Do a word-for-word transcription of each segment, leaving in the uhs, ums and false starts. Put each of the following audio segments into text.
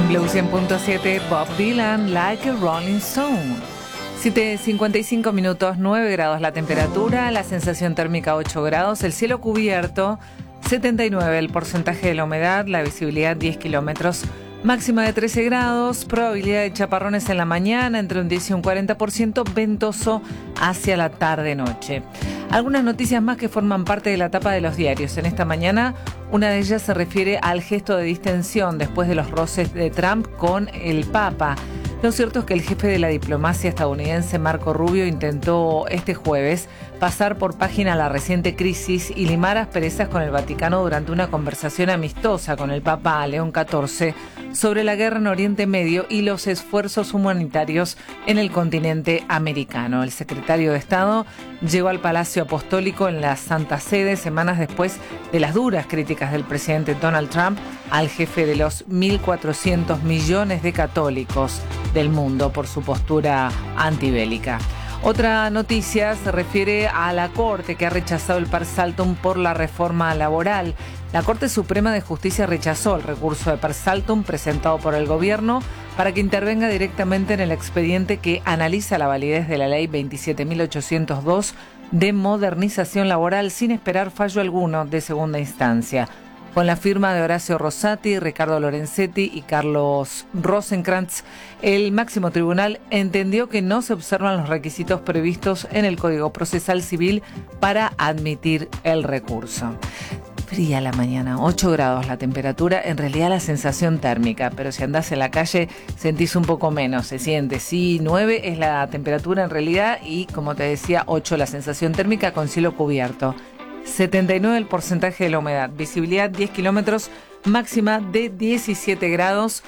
En Blue cien punto siete, Bob Dylan, Like a Rolling Stone. siete cincuenta y cinco minutos, nueve grados la temperatura, la sensación térmica ocho grados, el cielo cubierto, setenta y nueve el porcentaje de la humedad, la visibilidad diez kilómetros, máxima de trece grados, probabilidad de chaparrones en la mañana, entre un diez y un cuarenta por ciento, ventoso hacia la tarde-noche. Algunas noticias más que forman parte de la tapa de los diarios en esta mañana. Una de ellas se refiere al gesto de distensión después de los roces de Trump con el Papa. Lo cierto es que el jefe de la diplomacia estadounidense, Marco Rubio, intentó este jueves pasar por página la reciente crisis y limar asperezas con el Vaticano durante una conversación amistosa con el Papa León catorce sobre la guerra en Oriente Medio y los esfuerzos humanitarios en el continente americano. El secretario de Estado llegó al Palacio Apostólico en la Santa Sede semanas después de las duras críticas del presidente Donald Trump al jefe de los mil cuatrocientos millones de católicos del mundo por su postura antibélica. Otra noticia se refiere a la Corte, que ha rechazado el par saltum por la reforma laboral. La Corte Suprema de Justicia rechazó el recurso de par saltum presentado por el gobierno para que intervenga directamente en el expediente que analiza la validez de la ley veintisiete mil ochocientos dos de modernización laboral sin esperar fallo alguno de segunda instancia. Con la firma de Horacio Rosati, Ricardo Lorenzetti y Carlos Rosenkrantz, el máximo tribunal entendió que no se observan los requisitos previstos en el Código Procesal Civil para admitir el recurso. Fría la mañana, ocho grados la temperatura, en realidad la sensación térmica, pero si andás en la calle sentís un poco menos, se siente, sí, nueve es la temperatura en realidad y como te decía, ocho la sensación térmica con cielo cubierto. setenta y nueve el porcentaje de la humedad, visibilidad diez kilómetros, máxima de diecisiete grados,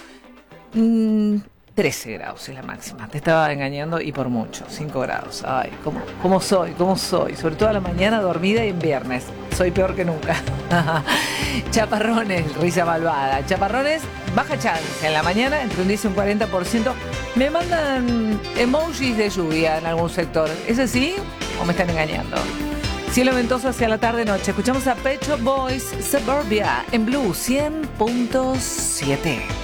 mm, trece grados es la máxima. Te estaba engañando y por mucho, cinco grados. Ay, ¿cómo, cómo soy? ¿Cómo soy? Sobre todo a la mañana dormida y en viernes. Soy peor que nunca. Chaparrones, risa malvada. Chaparrones, baja chance. En la mañana, entre un diez y un cuarenta por ciento. Me mandan emojis de lluvia en algún sector. ¿Es así o me están engañando? Cielo ventoso hacia la tarde-noche. Escuchamos a Pet Shop Boys, Suburbia, en Blue cien punto siete.